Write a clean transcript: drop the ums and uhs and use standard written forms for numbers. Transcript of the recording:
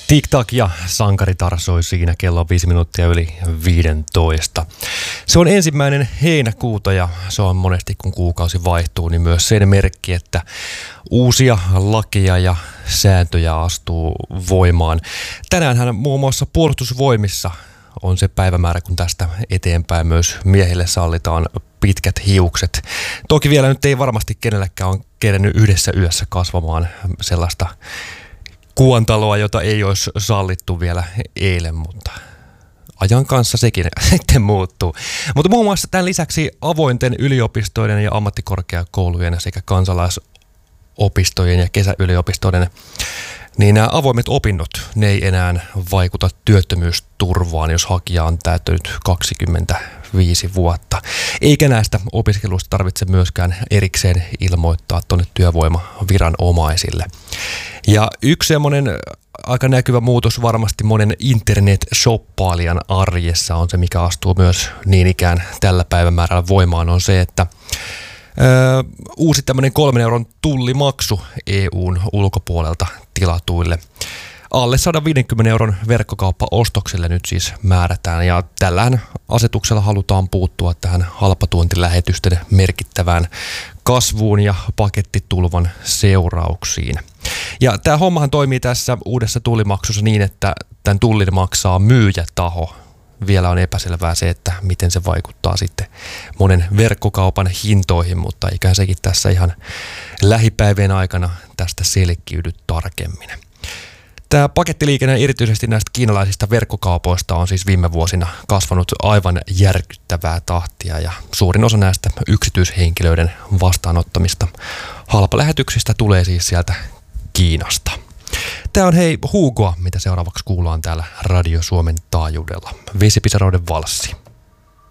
Tik-tak ja sankaritar soi siinä, kello on 5 minuuttia yli 15. Se on 1. heinäkuuta ja se on monesti kun kuukausi vaihtuu, niin myös sen merkki, että uusia lakeja ja sääntöjä astuu voimaan. Tänäänhän muun muassa Puolustusvoimissa on se päivämäärä, kun tästä eteenpäin myös miehille sallitaan pitkät hiukset. Toki vielä nyt ei varmasti kenelläkään ole kerennyt yhdessä yössä kasvamaan sellaista kuontaloa, jota ei olisi sallittu vielä eilen, mutta ajan kanssa sekin sitten muuttuu. Mutta muun muassa tämän lisäksi avointen yliopistojen ja ammattikorkeakoulujen sekä kansalaisopistojen ja kesäyliopistojen, niin nämä avoimet opinnot, ne ei enää vaikuta työttömyysturvaan, jos hakija on täyttänyt 25 vuotta. Eikä näistä opiskeluista tarvitse myöskään erikseen ilmoittaa tuonne työvoimaviranomaisille. Ja yksi semmoinen aika näkyvä muutos varmasti monen internet-shoppailijan arjessa on se, mikä astuu myös niin ikään tällä päivämäärällä voimaan, on se, että uusi tämmöinen 3 euron tullimaksu EUn ulkopuolelta tilatuille. Alle 150 euron verkkokauppaostokselle nyt siis määrätään, ja tällähän asetuksella halutaan puuttua tähän halpatuontilähetysten merkittävään kasvuun ja pakettitulvan seurauksiin. Ja tämä hommahan toimii tässä uudessa tullimaksussa niin, että tämän tullin maksaa myyjätaho. Vielä on epäselvää se, että miten se vaikuttaa sitten monen verkkokaupan hintoihin, mutta eiköhän sekin tässä ihan lähipäivien aikana tästä selkiydy tarkemmin. Tämä pakettiliikenne erityisesti näistä kiinalaisista verkkokaupoista on siis viime vuosina kasvanut aivan järkyttävää tahtia, ja suurin osa näistä yksityishenkilöiden vastaanottamista halpalähetyksistä tulee siis sieltä Kiinasta. Tämä on hei Hugoa, mitä seuraavaksi kuullaan täällä Radio Suomen taajuudella. Vesipisaroiden valssi.